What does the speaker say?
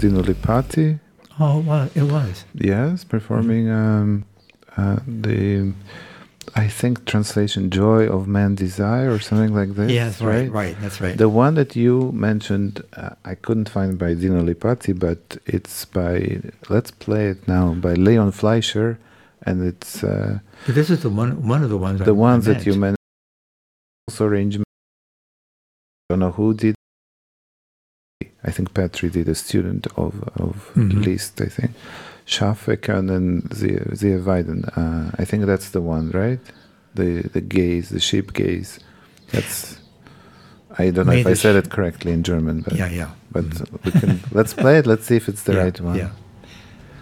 Dino Lipati. Oh, well, it was. Yes, performing the, I think, translation "Joy of Man Desire" or something like this. Yes, right. That's right. The one that you mentioned, I couldn't find by Dino Lipati, but it's by, let's play it now, by Leon Fleischer, and it's But this is one of the ones. the ones that you mentioned. Also arrangement. I don't know who did. I think Petri did, a student of Liszt, I think. Schaffek and then Zia Weiden. I think that's the one, right? The gaze, the sheep gaze. That's, I don't know if I said it correctly in German, but yeah. But we can, let's play it. Let's see if it's the right one. Yeah.